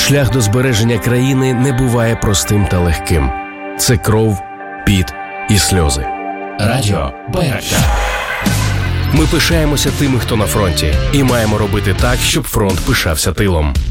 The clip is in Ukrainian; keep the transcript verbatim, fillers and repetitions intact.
Шлях до збереження країни не буває простим та легким. Це кров, піт і сльози. Радіо Байрактар. Ми пишаємося тими, хто на фронті, і маємо робити так, щоб фронт пишався тилом.